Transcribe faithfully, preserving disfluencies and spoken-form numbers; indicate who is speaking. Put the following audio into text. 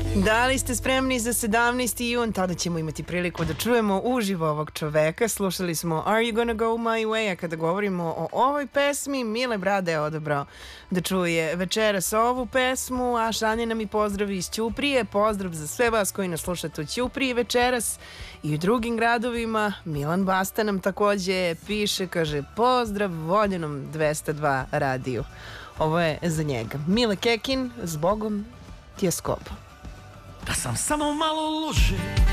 Speaker 1: Da li ste spremni za sedamnaesti jun? Tada ćemo imati priliku da čujemo uživo ovog čoveka. Slušali smo Are You Gonna Go My Way? A kada govorimo o ovoj pesmi, Mile Brade je odabrao da čuje večeras ovu pesmu, a šalje nam i pozdrav iz Ćuprije. Pozdrav za sve vas koji nas slušate u Ćupriji večeras i u drugim gradovima. Milan Basta nam takođe piše, kaže pozdrav voljenom dvesta dva radiju. Ovo je za njega. Mile Kekin, zbogom, Tjeskob.
Speaker 2: Da sam samo malo lože